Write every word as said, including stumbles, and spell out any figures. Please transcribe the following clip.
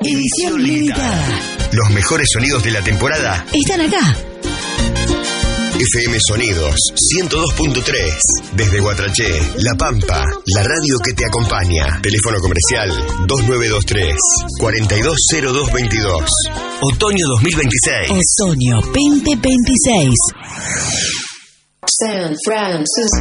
Edición limitada. Los mejores sonidos de la temporada están acá. F M Sonidos ciento dos punto tres. Desde Guatraché, La Pampa, la radio que te acompaña. Teléfono comercial dos nueve dos tres, cuatro dos cero dos veintidós. Otoño dos mil veintiséis. Otoño veinte veintiséis. San Francisco.